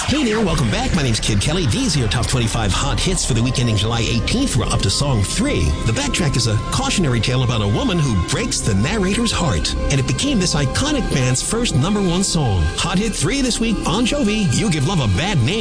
Hey there, welcome back. My name's Kid Kelly. These are your top 25 hot hits for the weekend ending July 18th. We're up to song 3. The backtrack is a cautionary tale about a woman who breaks the narrator's heart, and it became this iconic band's first #1 song. Hot hit 3 this week, Bon Jovi, You Give Love a Bad Name.